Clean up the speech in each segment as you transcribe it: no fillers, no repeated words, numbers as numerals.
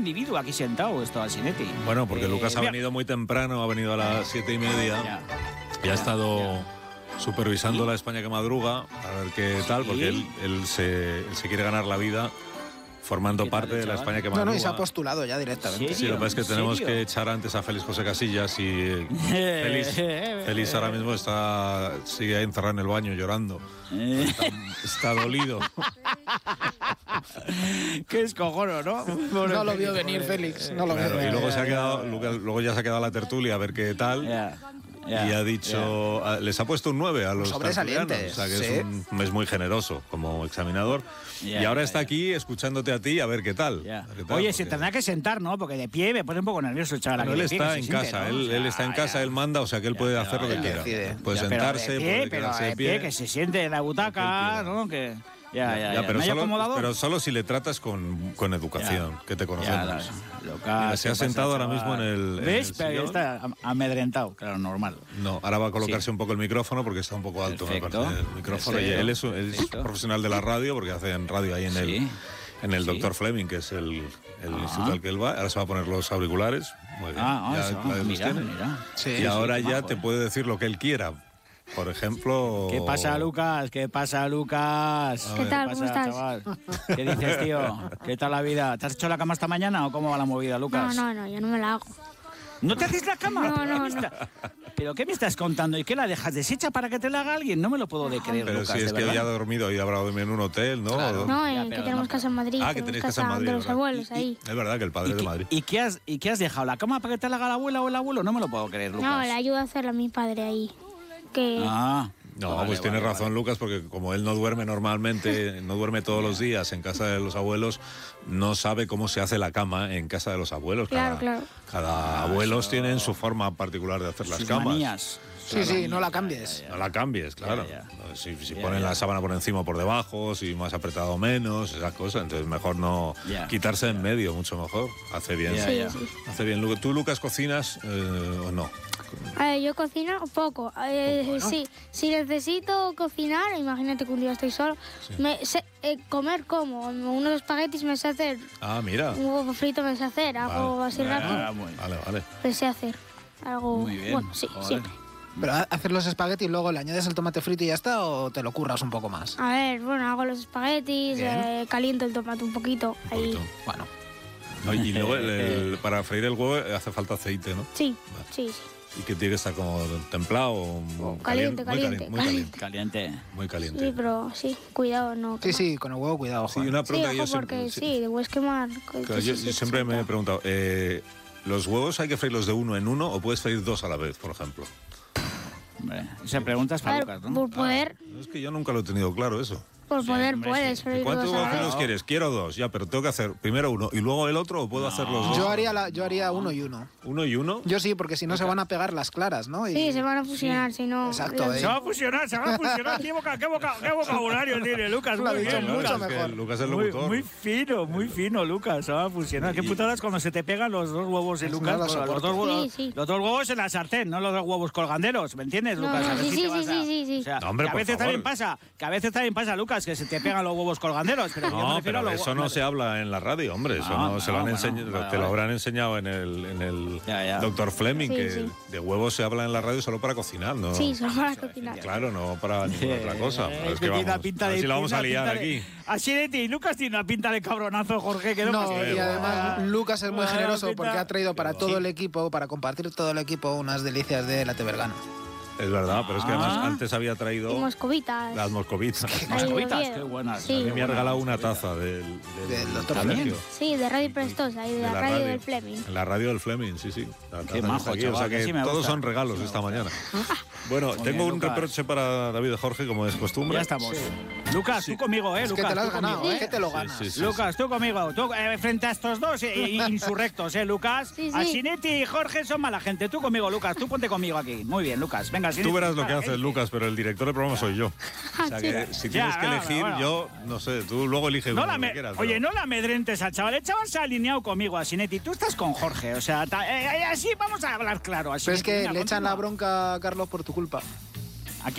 individuo aquí sentado, esto, Asinetti. Bueno, porque Lucas ha mira. venido muy temprano, ha venido a las 7:30 y ha estado supervisando la España que madruga, a ver qué tal, porque él se quiere ganar la vida formando parte de la España que madruga. No, y se ha postulado ya directamente. Sí, lo que pasa es que tenemos que echar antes a Félix José Casillas y Félix ahora mismo sigue encerrado en el baño llorando. Está dolido. Qué escojono, ¿no? No lo vio venir Félix, no lo vio venir. Y luego ya se ha quedado la tertulia a ver qué tal. Y ha dicho, les ha puesto un 9 a los sobresalientes. O sea que es muy generoso como examinador. Y ahora está aquí escuchándote a ti a ver qué tal. Oye, se tendrá que sentar, ¿no? Porque de pie me pone un poco nervioso el chaval. Él está en casa, él está en casa, él manda, o sea que él puede hacer lo que quiera. Puede sentarse, puede quedarse de pie. Que se siente en la butaca, ¿no? Que... Pero solo si le tratas con educación, que te conocemos. Mira, se ha sentado ahora mismo en el ¿Ves? sillón. Está amedrentado, claro, normal. No, ahora va a colocarse un poco el micrófono porque está un poco alto. Perfecto. El micrófono. Y él es profesional de la radio porque hace en radio ahí en el Dr. Fleming, que es el instituto al que él va. Ahora se va a poner los auriculares. Muy bien. Mira. Y ahora ya te puede decir lo que él quiera. Por ejemplo... ¿Qué pasa, Lucas? ¿Qué tal? ¿Cómo estás? Chaval? ¿Qué dices, tío? ¿Qué tal la vida? ¿Te has hecho la cama esta mañana o cómo va la movida, Lucas? No, yo no me la hago. ¿No te haces la cama? No. ¿Pero qué me estás contando? ¿Y qué la dejas deshecha para que te la haga alguien? No me lo puedo creer, Pero Lucas, si es que ya ha dormido y habrá dormido en un hotel, ¿no? Claro. No, que tenemos casa en Madrid. Que tenéis casa en Madrid. De los abuelos ahí. Es verdad que el padre de Madrid. ¿Y qué has dejado? ¿La cama para que te la haga la abuela o el abuelo? No me lo puedo creer, Lucas. No, le ayudo a hacerla a mi padre ahí. Pues tienes razón, Lucas, porque como él no duerme normalmente, no duerme todos los días en casa de los abuelos, no sabe cómo se hace la cama en casa de los abuelos. Claro. Cada abuelos tienen su forma particular de hacer las camas. Manías. Sí, no la cambies. No la cambies, claro. Si ponen la sábana por encima o por debajo, si más apretado o menos, esas cosas. Entonces mejor no quitarse en medio, mucho mejor. Hace bien. Hace bien. ¿Tú, Lucas, cocinas o no? Yo cocino poco. Sí, si necesito cocinar, imagínate que un día estoy solo, comer como unos espaguetis me sé hacer. Mira. Un huevo frito me sé hacer, algo así rápido. Vale. Me sé hacer algo. Muy bien. Bueno, sí. ¿Pero hacer los espaguetis y luego le añades el tomate frito y ya está o te lo curras un poco más? A ver, hago los espaguetis, caliento el tomate un poquito. Ahí. Bueno. Y luego para freír el huevo hace falta aceite, ¿no? Sí. Y que tiene que estar como templado. Caliente. Muy caliente. Sí, pero cuidado, no. Sí, con el huevo cuidado. Sí, una pregunta que yo porque debes quemar. Yo siempre me he preguntado, ¿los huevos hay que freírlos de uno en uno o puedes freír dos a la vez, por ejemplo? Hombre, esa pregunta es para Lucas, ¿no? Por poder. Es que yo nunca lo he tenido claro eso. Por poder puedes freír ¿Cuántos dos a la huevos vez. quieres? Quiero dos, ya, pero tengo que hacer primero uno y luego el otro o puedo hacer los dos. Yo haría uno y uno. ¿Uno y uno? Yo sí, porque si no se van a pegar las claras, ¿no? Sí, se van a fusionar, si no... Exacto. Se va a fusionar. ¿Qué vocabulario tiene Lucas? Lo ha Muy dicho bien, mucho Lucas. mejor. Lucas es el locutor. Muy fino, Lucas. Se va a fusionar. Qué putadas cuando se te pegan los dos huevos y Lucas. No lo Los dos huevos en la sartén, no los dos huevos colganderos. ¿Me entiendes, Lucas? Sí. O sea, hombre, que a veces también pasa, Lucas, que se te pegan los huevos colganderos. Pero No, pero eso no se habla en la radio, hombre. Eso no se lo han enseñado. Te lo habrán enseñado en el Dr. Fleming, que de huevos se habla en la radio solo para cocinar, ¿no? Sí, solo para cocinar. Claro, no para ninguna otra cosa. Es que tiene vamos, pinta a ver de- si la vamos a tiene liar pinta de- aquí. Así de ti, Lucas tiene una pinta de cabronazo, Jorge. Que No, y además Lucas es muy generoso pinta- porque ha traído para todo el equipo, para compartir todo el equipo, unas delicias de la Tebergana. Es verdad, pero es que además antes había Y traído moscovitas. las moscovitas. Moscovitas, qué buenas. Sí. A mí me ha regalado una taza del Dr. colegio. Sí, de Radio Prestosa y de la radio del Fleming. En la radio del Fleming, sí. La Qué taza majo, está aquí, chaval, o sea que que sí me todos gusta. son regalos esta mañana. Bueno, tengo un Lucas. reproche para David y Jorge, como es costumbre. Ya estamos. Lucas, tú conmigo, Es Lucas. que te lo has tú ganado, conmigo, que te lo ganas. Sí. Lucas, tú conmigo. Tú, frente a estos dos insurrectos, Lucas. Sí. Asinetti y Jorge son mala gente. Tú conmigo, Lucas. Tú ponte conmigo aquí. Muy bien, Lucas. Venga, Asinetti. Tú verás lo que hace Lucas, pero el director del programa soy yo. O sea que si tienes que elegir, bueno. yo no sé, tú luego eliges No uno la que quieras. Oye, pero- no la amedrentes al chaval. El chaval se ha alineado conmigo, Asinetti. Tú estás con Jorge. O sea, así vamos a hablar claro. Pero Asinetti. es que Venga, le echan la continúa. bronca a Carlos por tu culpa. ¿A quién?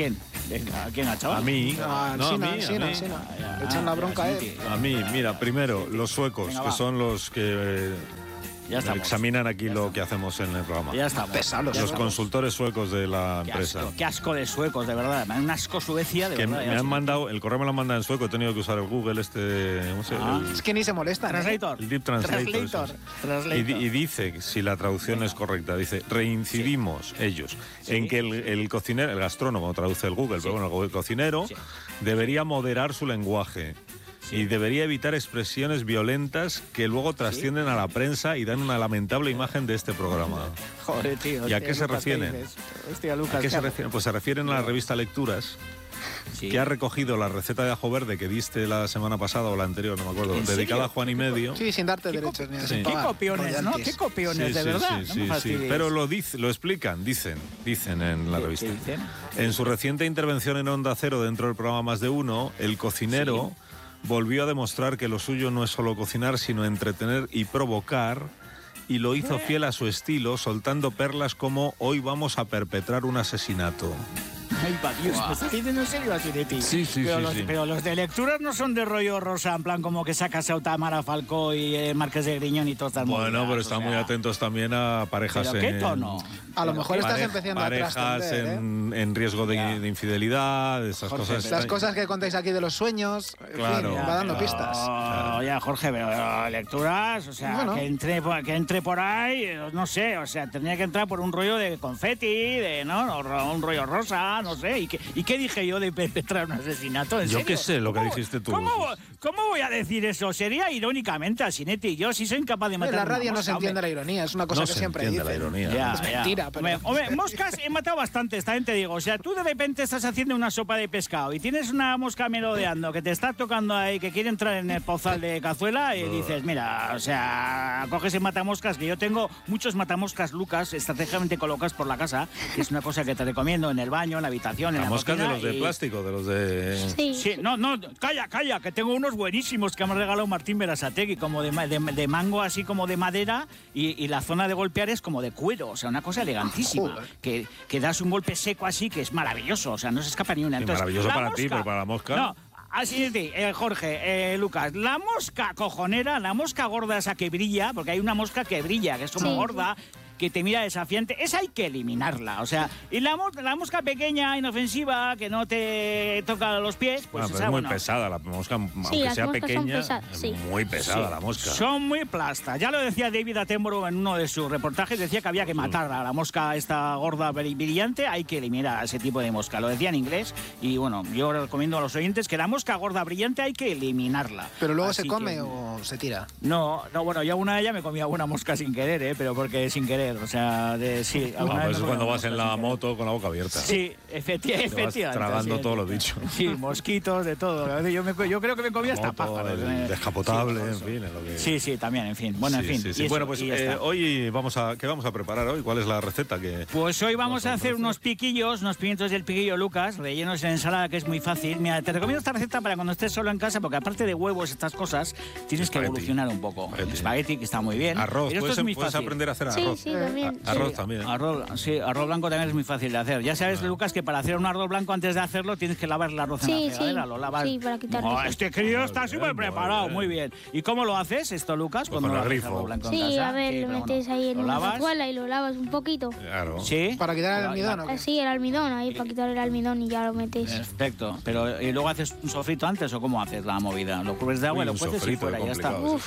Venga, ¿a quién ha chaval? A mí. Sí, no. Le echan la bronca a él. A mí, mira, primero, los suecos, Venga, que son los que Ya estamos. examinan aquí lo que hacemos en el programa. Ya estamos. Pesados. Los consultores suecos de la empresa. Qué asco de suecos, de verdad. Me da un asco Suecia, de Que verdad. me han mandado, el correo me lo han mandado en sueco, he tenido que usar el Google ¿cómo se llama? Es que ni se molestan. Translator. El Deep Translator. eso es. Y dice, si la traducción es correcta, dice, reincidimos ellos en que el cocinero, el gastrónomo traduce el Google, pero bueno, el cocinero debería moderar su lenguaje. Y debería evitar expresiones violentas que luego trascienden a la prensa y dan una lamentable imagen de este programa. Joder, tío. ¿Y a qué se refieren? Hostia, Lucas. ¿A qué se refieren? Pues se refieren a la revista Lecturas, que ha recogido la receta de ajo verde que diste la semana pasada o la anterior, no me acuerdo, dedicada a Juan y medio. Sí, sin darte derechos ni sin ¿Qué pagar. copiones, no? ¿Qué copiones, de verdad? Sí, no me sí. fastidies. Pero lo explican, dicen en la revista. ¿Qué dicen? En su reciente intervención en Onda Cero dentro del programa Más de Uno, el cocinero volvió a demostrar que lo suyo no es solo cocinar, sino entretener y provocar, y lo hizo fiel a su estilo, soltando perlas como «Hoy vamos a perpetrar un asesinato». Ay, va, Dios, ¿me estás diciendo en serio así de ti? Sí. Pero los de lecturas no son de rollo rosa, en plan como que sacas a Tamara Falcó y Marqués de Griñón y todas estas Bueno, movidas, pero están muy atentos también a parejas ¿Pero qué tono? A lo mejor estás empezando a parejas trascender, en riesgo de infidelidad, esas Jorge, cosas. Las cosas que contáis aquí de los sueños, en Claro. fin, va dando pistas. Ya, Jorge, pero lecturas, o sea, Bueno. que entre por ahí, no sé, o sea, tendría que entrar por un rollo de confeti, ¿no? Un rollo rosa, no sé. ¿Y qué dije yo de perpetrar un asesinato? ¿En Yo serio? qué sé lo que dijiste tú. ¿Cómo voy a decir eso? Sería irónicamente, Asinetti. Yo sí soy incapaz de matar En la una radio no mosca, se entiende la hombre. ironía, es una cosa No que se siempre entiende dicen. la ironía. Es mentira, pero... Hombre, moscas he matado bastantes, también te digo. O sea, tú de repente estás haciendo una sopa de pescado y tienes una mosca merodeando que te está tocando ahí, que quiere entrar en el pozal de cazuela y dices, mira, o sea, coges el matamoscas, que yo tengo muchos matamoscas, Lucas, estratégicamente colocados por la casa, que es una cosa que te recomiendo en el baño, en la habitación, en la moscas de cocina, los de plástico, de los de... Sí, no, calla, que tengo unos buenísimos que me ha regalado Martín Berasategui, como de mango, así como de madera, y la zona de golpear es como de cuero, o sea, una cosa elegantísima, que das un golpe seco así, que es maravilloso, o sea, no se escapa ni una. Entonces, maravilloso para mosca, ti, pero para la mosca... No, así es, Jorge, Lucas, la mosca cojonera, la mosca gorda esa que brilla, porque hay una mosca que brilla, que es como gorda, que te mira desafiante, esa hay que eliminarla, o sea, y la mosca pequeña, inofensiva, que no te toca los pies, pues Bueno, pero esa, es muy pesada la mosca, aunque las sea moscas son pequeña, pesadas, sí. es muy pesada la mosca. Son muy plastas. Ya lo decía David Attenborough en uno de sus reportajes, decía que había que matar a la mosca esta gorda brillante, hay que eliminar a ese tipo de mosca. Lo decía en inglés y bueno, yo recomiendo a los oyentes que la mosca gorda brillante hay que eliminarla. ¿Pero luego Así se come que... o se tira? No, bueno, yo una de ellas me comía una mosca sin querer, pero porque sin querer, o sea, sí. No, alguna pero vez eso me es cuando comí vas en una la mosca sin moto con la boca abierta. querer. Sí, Te vas efectivamente. tragando sí, todo lo dicho. Sí, mosquitos, de todo. Yo creo que me comía hasta Moto, pájaros. el descapotable, en fin. Es lo que... Sí, también, en fin. Bueno, en fin. Sí. Y eso, Bueno, pues y ya está. hoy ¿qué vamos a preparar hoy? ¿Cuál es la receta que...? Pues hoy vamos a hacer unos piquillos, unos pimientos del piquillo, Lucas, rellenos en ensalada, que es muy fácil. Mira, te recomiendo esta receta para cuando estés solo en casa, porque aparte de huevos, estas cosas, tienes que evolucionar un poco. Espagueti, que está muy bien. Arroz, pero esto es muy puedes fácil. aprender a hacer arroz. Sí, también. Arroz también. Arroz blanco también es muy fácil de hacer. Ya sabes, Lucas, que para hacer un arroz blanco, antes de hacerlo, tienes que lavar el arroz en la fregadera. Lo lavas. Sí, para quitarle. Oh, este crío está súper preparado, muy bien. ¿Y cómo lo haces esto, Lucas? Pues cuando con el haces grifo. arroz blanco en Sí, casa? a ver, Sí, lo pero metes ahí en ¿lo una lavas? cazuela y lo lavas un poquito. Claro. Sí. ¿Para quitar el almidón o qué? Sí, el almidón, ahí para quitar el almidón y ya lo metes. Perfecto. Pero ¿y luego haces un sofrito antes o cómo haces la movida? ¿Lo cubres de agua y lo Un cueces y sofrito fuera y ya está? complicado,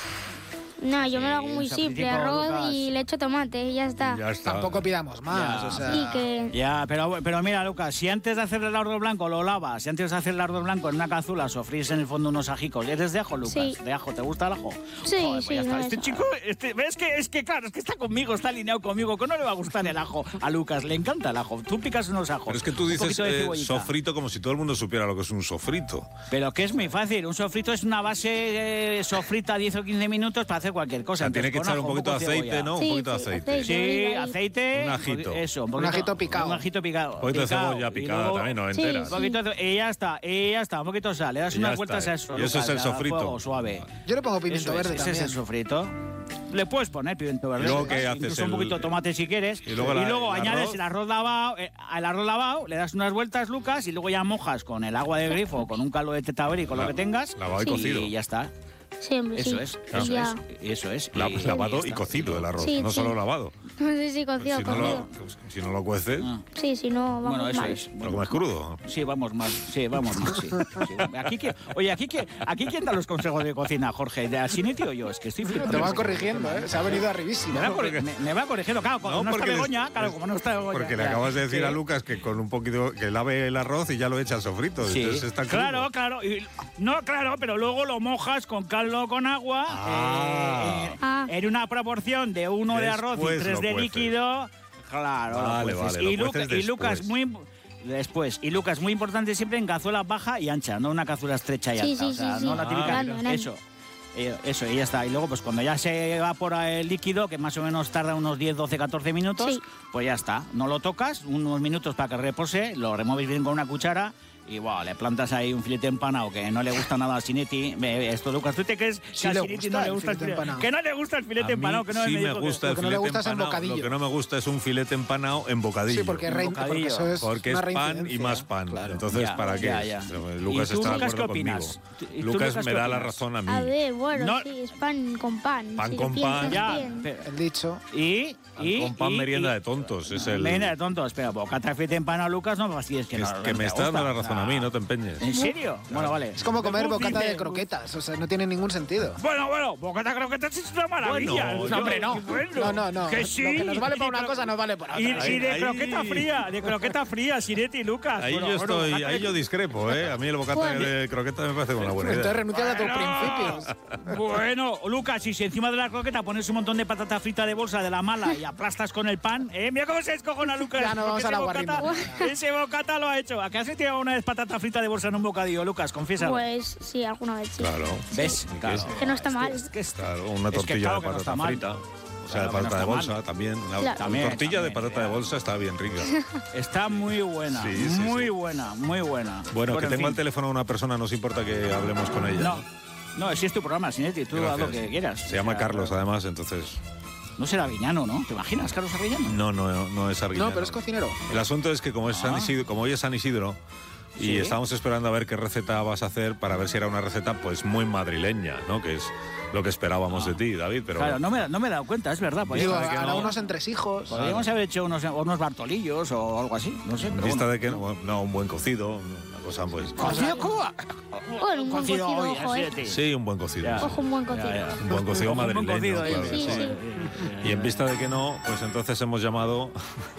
No, yo me lo hago Sí, muy un simple, sofritico, arroz Lucas. y le echo tomate y ya está. Ya está. Tampoco pidamos más, Ya. o sea... Sí, que... Ya, pero mira, Lucas, si antes de hacer el arroz blanco lo lavas, si antes de hacer el arroz blanco en una cazuela sofrís en el fondo unos ajicos, ¿eres de ajo, Lucas? Sí. ¿De ajo? ¿Te gusta el ajo? Sí, Joder, pues sí, ya está. no Este es- chico, ¿ves que claro, es que está conmigo, está alineado conmigo, que no le va a gustar el ajo a Lucas, le encanta el ajo. Tú picas unos ajos. Pero es que tú un dices poquito de cebollita. sofrito como si todo el mundo supiera lo que es un sofrito. Pero que es muy fácil, un sofrito es una base sofrita 10 o 15 minutos para hacer cualquier cosa. O sea, tiene Entonces, que echar con un ajo, poquito de poco aceite, cebolla. ¿no? Sí, Un poquito de sí, aceite. aceite. Sí, Ahí. aceite. Un ajito. Eso, Un ajito picado. Un ajito picado. Un poquito de cebolla Y picada luego- también, no Sí, entera. Un poquito y ya está, un poquito de sal, le das Y ya unas está. vueltas a eso. Y eso es Lucas, el a sofrito. fuego suave. Yo le pongo pimiento Eso verde ese también. es el sofrito. Le puedes poner pimiento verde. ¿Y luego qué haces? Incluso un poquito de tomate si quieres. Y luego añades el arroz lavado, le das unas vueltas, Lucas, y luego ya mojas con el agua de grifo, con un caldo de tetaberi, con lo que tengas. Lavado y cocido. Y ya está. Siempre, Eso sí. Eso es. Lavado y cocido el arroz, no solo lavado. Sí, cocido, Si no lo cueces, Sí, si no, vamos bueno, eso mal. es. ¿lo comes crudo? Sí, vamos mal. Sí. Aquí quién da los consejos de cocina, Jorge, de Asinetti o yo, es que estoy flipando. Te va corrigiendo, ¿eh? Se ha venido arribísimo. Me va corrigiendo, claro, como no está Begoña, como no está Begoña. Porque le acabas de decir a Lucas que con un poquito, que lave el arroz y ya lo echa al sofrito. Sí, entonces está crudo. claro. Claro, pero luego lo mojas con caldo con agua en una proporción de 1 de arroz y 3 de líquido. Claro, vale, y Lucas, y Lucas, muy importante siempre en cazuela baja y ancha, no una cazuela estrecha y alta. Sí, no la típica. grande. Eso, y ya está. Y luego, pues cuando ya se evapora el líquido, que más o menos tarda unos 10, 12, 14 minutos, pues ya está. No lo tocas, unos minutos para que repose, lo remueves bien con una cuchara. Y wow, le plantas ahí un filete empanado que no le gusta nada a Sinetti. Esto, Lucas, ¿tú te crees que a Sinetti no le gusta el filete empanado? Que no le gusta el filete empanado, que no sí me me gusta el filete empanado. Lo que no me gusta es un filete empanado en bocadillo. Sí, porque eso es porque es pan y más pan. Claro. Entonces, ¿para qué? Lucas está de acuerdo conmigo. Lucas me da la razón a mí. A ver, bueno, sí, es pan con pan. Pan con pan. El dicho. Con pan merienda de tontos. Merienda de tontos, pero bocata de filete empanado, Lucas, no me fastidies. Que me está dando la razón a mí, no te empeñes. ¿En serio? Bueno, vale. Es como comer bocata de croquetas, o sea, no tiene ningún sentido. Bueno, bocata de croquetas es una maravilla. No, hombre, no. No. Que sí. Lo que nos vale para una cosa nos vale para otra. Y de croqueta fría, Sinetti y Lucas. Ahí yo discrepo, ¿eh? A mí el bocata de croqueta me parece una buena idea. Entonces renuncia a tus principios. Bueno, Lucas, y si encima de la croqueta pones un montón de patata frita de bolsa de la mala y aplastas con el pan, mira cómo se descojona Lucas. Ya no vamos a la guarrina. Ese bocata lo ha hecho. ¿A qué has tirado una vez patata frita de bolsa en un bocadillo, Lucas? Confiesa. Pues sí, alguna vez sí. Claro. ¿Ves? Claro. Que no está mal. Claro, una tortilla de patata frita. O sea, de patata de bolsa también. La tortilla de patata de bolsa está bien rica. Está muy buena. Muy buena. Bueno, que tengo al teléfono a una persona, ¿nos importa que hablemos con ella? No, si es tu programa, Sinetti, tú haz lo que quieras. Se llama Carlos, además, entonces... No será Arguiñano, ¿no? ¿Te imaginas, Carlos Arguiñano? No es Arguiñano. No, pero es cocinero. El asunto es que como hoy es San Isidro, y estábamos esperando a ver qué receta vas a hacer para ver si era una receta pues muy madrileña, ¿no? Que es lo que esperábamos de ti, David. Pero claro, no me he dado cuenta, es verdad. Digo, ahora unos entresijos. Podríamos haber hecho unos bartolillos o algo así, no sé. En vista de que un buen cocido, una cosa pues... ¿Cocido cómo? Bueno, un buen cocido, ojo, Sí, un buen cocido. Ojo, un buen cocido. Un buen cocido madrileño, claro. Sí. Y en vista de que no, pues entonces hemos llamado,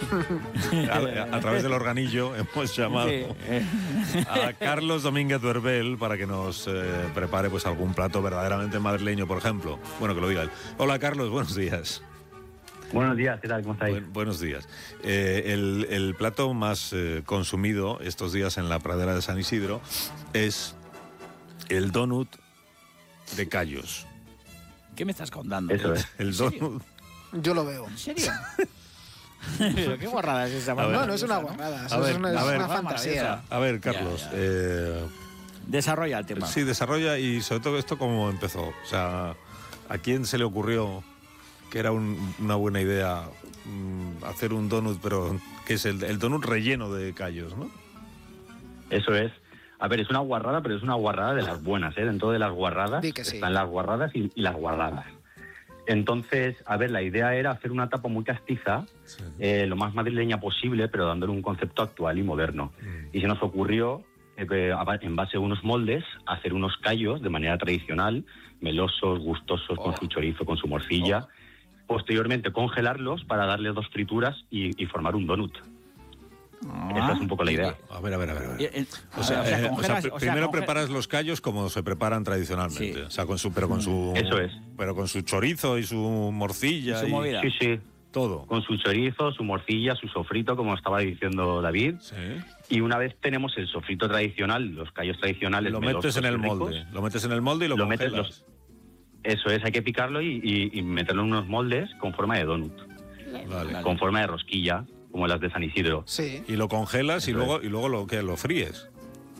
a través del organillo, hemos llamado a Carlos Domínguez Duerbel para que nos prepare pues algún plato verdaderamente madrileño, por ejemplo. Bueno, que lo diga él. Hola, Carlos, buenos días. Buenos días, ¿qué tal? ¿Cómo estáis? Buenos días. El plato más consumido estos días en la pradera de San Isidro es el donut de callos. ¿Qué me estás contando? Eso es. El donut. Yo lo veo. ¿En serio? Pero qué guarrada es esa. No, no es una guarrada, es una fantasía. A ver, Carlos. Desarrolla el tema. Sí, desarrolla y sobre todo esto cómo empezó. O sea, ¿a quién se le ocurrió que era una buena idea hacer un donut, pero que es el donut relleno de callos, ¿no? Eso es. A ver, es una guarrada, pero es una guarrada de las buenas, ¿eh? Dentro de las guarradas están las guarradas y las guardadas. Entonces, a ver, la idea era hacer una tapa muy castiza, lo más madrileña posible, pero dándole un concepto actual y moderno. Y se nos ocurrió, en base a unos moldes, hacer unos callos de manera tradicional, melosos, gustosos, con su chorizo, con su morcilla. Posteriormente, congelarlos para darle 2 trituras y formar un donut. Esa es un poco la idea. A ver. O sea, primero preparas los callos como se preparan tradicionalmente. Sí. O sea, Eso es. Pero con su chorizo y su morcilla. Y su movida. Sí. Todo. Con su chorizo, su morcilla, su sofrito, como estaba diciendo David. Sí. Y una vez tenemos el sofrito tradicional, los callos tradicionales... Lo metes en el molde. Lo metes en el molde y lo congelas. Eso es, hay que picarlo y meterlo en unos moldes con forma de donut. Vale. Con forma de rosquilla, como las de San Isidro. Sí. Y lo congelas y luego lo fríes.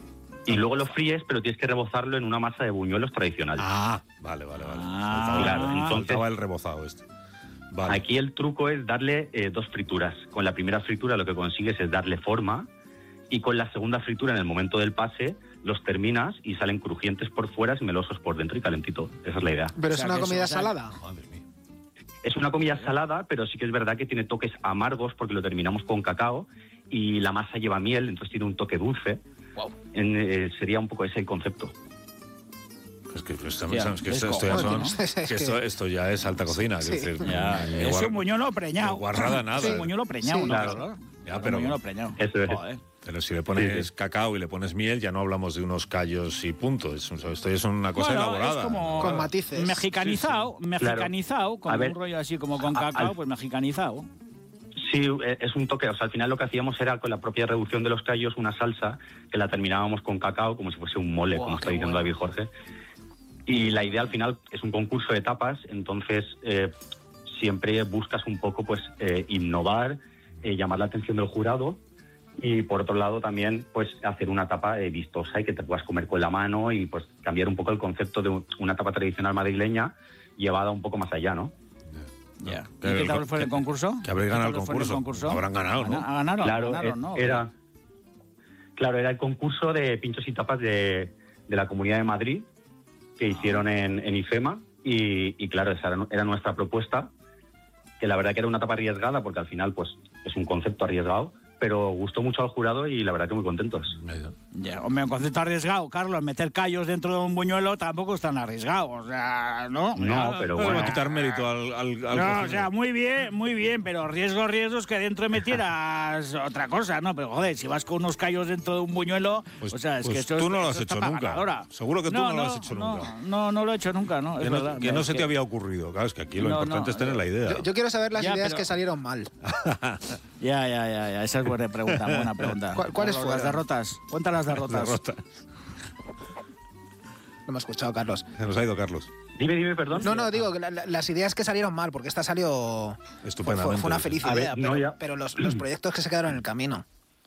Y luego lo fríes, pero tienes que rebozarlo en una masa de buñuelos tradicional. Vale. Claro, entonces faltaba el rebozado este. Vale. Aquí el truco es darle 2 frituras. Con la primera fritura lo que consigues es darle forma, y con la segunda fritura, en el momento del pase, los terminas y salen crujientes por fuera y melosos por dentro y calentito. Esa es la idea. ¿Pero es una comida salada? Madre mía. Es una comida salada, pero sí que es verdad que tiene toques amargos porque lo terminamos con cacao y la masa lleva miel, entonces tiene un toque dulce. Wow. Sería un poco ese el concepto. Es que esto ya es alta cocina. Sí. Es decir, es un buñuelo preñado. Guarrada nada. Es un buñuelo preñado, Sí, ¿no? claro. Ya, pero, Un buñuelo preñado. Eso es. Joder. pero si le pones cacao y le pones miel, ya no hablamos de unos callos y punto. Esto es una cosa elaborada. Es como con matices. Mexicanizado, con ver, un rollo así como con cacao, pues mexicanizado. Sí, es un toque. O sea, al final lo que hacíamos era, con la propia reducción de los callos, una salsa que la terminábamos con cacao, como si fuese un mole, como está diciendo David Jorge. Y la idea al final es un concurso de tapas, entonces siempre buscas un poco pues innovar, llamar la atención del jurado, y por otro lado también pues hacer una tapa vistosa y que te puedas comer con la mano, y pues cambiar un poco el concepto de una tapa tradicional madrileña llevada un poco más allá, ¿no? Ya. ¿Y qué tal fue el concurso? Que habréis ganado el concurso. Habrán ganado, ¿no? Ganaron, ¿no? Era el concurso de pinchos y tapas de la Comunidad de Madrid, que hicieron en IFEMA, y claro, esa era nuestra propuesta, que la verdad que era una tapa arriesgada, porque al final pues es un concepto arriesgado, pero gustó mucho al jurado y la verdad que muy contentos. Ya, hombre, un concepto arriesgado, Carlos, meter callos dentro de un buñuelo tampoco es tan arriesgado, o sea, ¿no? No, pero bueno. Bueno, quitar mérito al No, o sea, muy bien, pero riesgos que dentro metieras otra cosa, ¿no? Pero joder, si vas con unos callos dentro de un buñuelo, pues, o sea, es pues que esto tú no lo es has hecho nunca. Seguro que tú no lo has hecho nunca. No lo he hecho nunca, ¿no? Es verdad. Que no se te había ocurrido. Claro, es que aquí lo importante es tener la idea. Yo quiero saber las Ya, ideas pero- que salieron mal. Ya, esa es buena pregunta. ¿Cuáles Las fueron? derrotas. Cuenta las derrotas. No me ha escuchado, Carlos. Se nos ha ido Carlos. Dime, perdón. No, digo que las ideas que salieron mal, porque esta salió... Estupendamente. Fue una feliz A ver, idea, no, ya. pero los proyectos que se quedaron en el camino.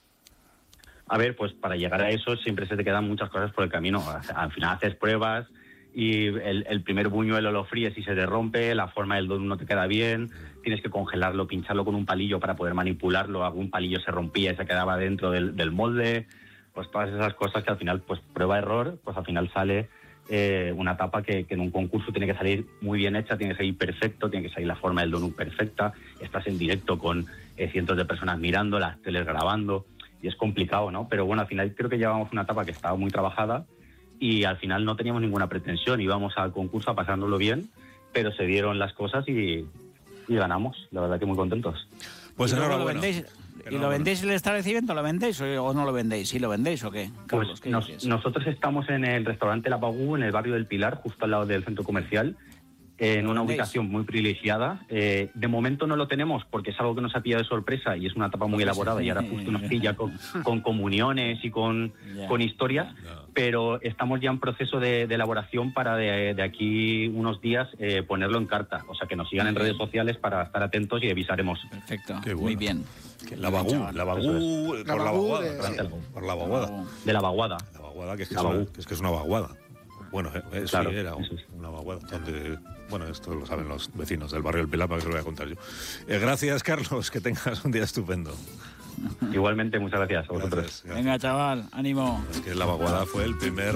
A ver, pues para llegar a eso siempre se te quedan muchas cosas por el camino. Al final haces pruebas y el primer buñuelo lo fríes y se te rompe, la forma del donut no te queda bien, tienes que congelarlo, pincharlo con un palillo para poder manipularlo, algún palillo se rompía y se quedaba dentro del molde, pues todas esas cosas que al final, pues prueba-error, pues al final sale una tapa que en un concurso tiene que salir muy bien hecha, tiene que salir perfecto, tiene que salir la forma del donut perfecta, estás en directo con cientos de personas mirando, las teles grabando, y es complicado, ¿no? Pero bueno, al final creo que llevamos una tapa que estaba muy trabajada y al final no teníamos ninguna pretensión, íbamos al concurso a pasándolo bien, pero se dieron las cosas y ganamos, la verdad que muy contentos. Pues ¿Y luego enhorabuena. ¿Y lo vendéis en el establecimiento? ¿Lo vendéis o no lo vendéis? ¿Sí lo vendéis o qué? Pues Carlos, ¿qué dices? nosotros estamos en el restaurante La Bagú, en el barrio del Pilar, justo al lado del centro comercial, en una ubicación muy privilegiada. De momento no lo tenemos porque es algo que nos ha pillado de sorpresa y es una etapa muy elaborada y ahora justo nos pilla con comuniones y con historias, pero estamos ya en proceso de elaboración para de aquí unos días ponerlo en carta. O sea, que nos sigan en redes sociales para estar atentos y avisaremos. Perfecto, Qué bueno. muy bien. La Bagú, por la vaguada. Por la vaguada. De la Vaguada. La vaguada, que es que es una vaguada. Bueno, Claro, sí, era eso es. una vaguada. Donde, bueno, esto lo saben los vecinos del barrio del Pilar, para que se lo voy a contar yo. Gracias, Carlos, que tengas un día estupendo. Igualmente, muchas gracias a vosotros. Gracias. Venga, chaval, ánimo. Es que la vaguada fue el primer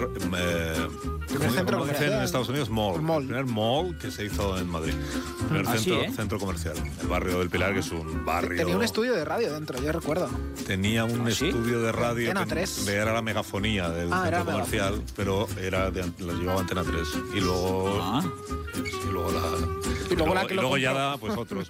centro comercial en Estados Unidos, mall. Mall. El primer mall que se hizo en Madrid. El primer centro comercial. El barrio del Pilar, que es un barrio... Tenía un estudio de radio dentro, yo recuerdo. Tenía un estudio de radio Antena que 3. era la megafonía del centro comercial, pero la llevaba Antena 3. Y luego... Y luego ya da, pues otros.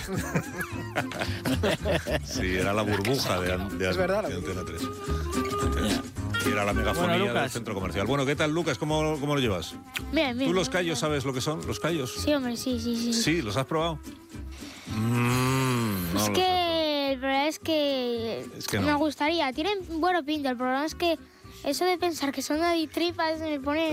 Sí, era la burbuja de Antena 3. Y era la megafonía del centro comercial. Bueno, ¿qué tal, Lucas? ¿Cómo lo llevas? Bien. ¿Tú los callos sabes lo que son? ¿Los callos? Sí, hombre, sí. ¿Sí? ¿Los has probado? No Es que el problema es que Es que me no. gustaría. Tienen buena pinta. El problema es que eso de pensar que son tripas me pone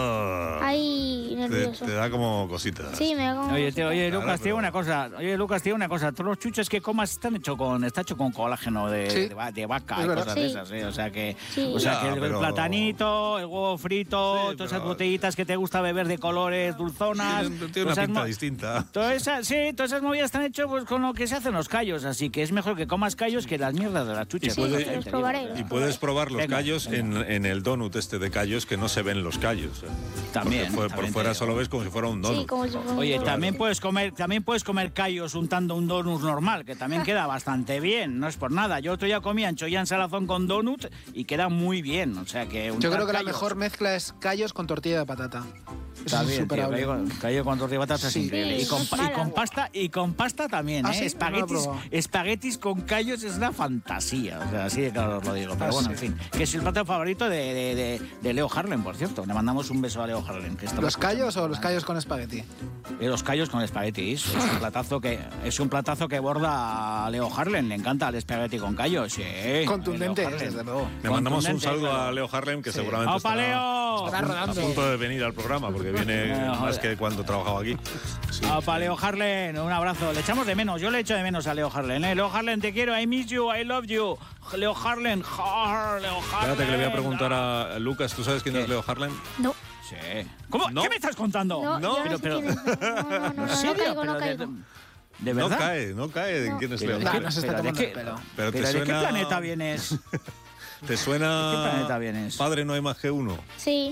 ahí nervioso. Te da como cositas. Sí, me da como Oye, Lucas, tiene una cosa. Todos los chuches que comas está hecho con colágeno de vaca y cosas de esas, O sea que, el platanito, el huevo frito, todas esas botellitas que te gusta beber de colores, dulzonas. Tiene una pinta distinta. Todas esas movidas están hechas pues, con lo que se hacen los callos, así que es mejor que comas callos que las mierdas de las chuches. Y puedes probar los callos en el donut de callos, que no se ven los callos. También. Por fuera solo ves como si fuera un donut. Sí, como si fuera un Oye, donut. también puedes comer callos untando un donut normal, que también queda bastante bien, no es por nada. Yo otro día comía ancholla en salazón con donut y queda muy bien, o sea que... Yo creo que la mejor mezcla es callos con tortilla de patata. Está bien, tío, callo con tortilla de patata es increíble. Y con pasta también, ¿eh? Espaguetis con callos es una fantasía, o sea, así de claro os lo digo. Pero bueno, en fin, que es el plato favorito de Leo Harlem, por cierto. Le mandamos un beso a Leo Harlem. ¿Los callos o los callos con espagueti? Los callos con espaguetis. Es un platazo que borda a Leo Harlem. Le encanta el espagueti con callos. Sí. Contundente, desde luego. Le mandamos un saludo a Leo Harlem, que seguramente ¡Opa, Leo! a punto de venir al programa, porque viene más que cuando trabajaba aquí. ¡Opa, Leo Harlem! Un abrazo. Le echamos de menos. Yo le echo de menos a Leo Harlem. Leo Harlem, te quiero. I miss you. I love you. Leo Harlem. Espérate que le voy a preguntar a Lucas. ¿Tú sabes quién es Leo Harlem? No. Sí. ¿Cómo? ¿No? ¿Qué me estás contando? No. Pero... ¿En serio? No caigo. ¿De verdad? No cae en quién es Leo Harlem. No se está tomando el pelo. Pero ¿de qué planeta vienes? ¿Te suena? ¿De qué planeta vienes? Padre no hay más que uno. Sí.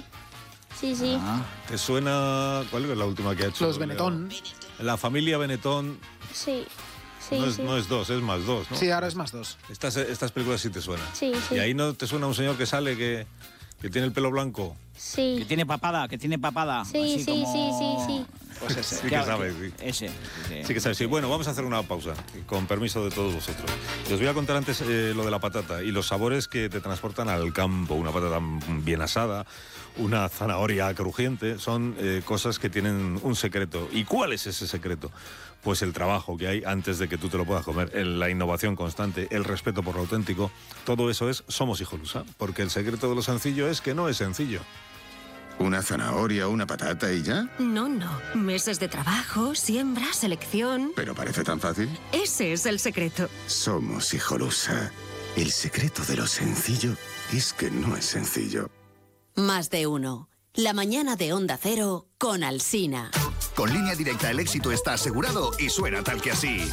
¿Te suena? ¿Cuál es la última que ha hecho? Los Benetton. La familia Benetton. Sí. No es dos, es más dos, ¿no? Sí, ahora es más dos. Estas películas sí te suenan. Sí. ¿Y ahí no te suena un señor que sale que tiene el pelo blanco? Sí. Que tiene papada. Sí. Pues ese. Sí que sabes, sí. Ese. Sí que sabes, sí. Bueno, vamos a hacer una pausa, con permiso de todos vosotros. Y os voy a contar antes lo de la patata y los sabores que te transportan al campo. Una patata bien asada, una zanahoria crujiente, son cosas que tienen un secreto. ¿Y cuál es ese secreto? Pues el trabajo que hay antes de que tú te lo puedas comer, la innovación constante, el respeto por lo auténtico. Todo eso es Somos Hijolusa, porque el secreto de lo sencillo es que no es sencillo. ¿Una zanahoria, una patata y ya? No. Meses de trabajo, siembra, selección. ¿Pero parece tan fácil? Ese es el secreto. Somos Hijolusa. El secreto de lo sencillo es que no es sencillo. Más de uno. La mañana de Onda Cero con Alsina. Con Línea Directa el éxito está asegurado y suena tal que así.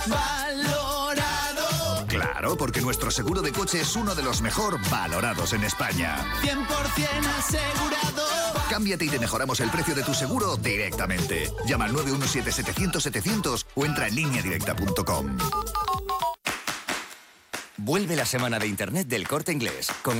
¡Valorado! Claro, porque nuestro seguro de coche es uno de los mejor valorados en España. 100% asegurado. Cámbiate y te mejoramos el precio de tu seguro directamente. Llama al 917-700-700 o entra en lineadirecta.com. Vuelve la semana de Internet del Corte Inglés. Con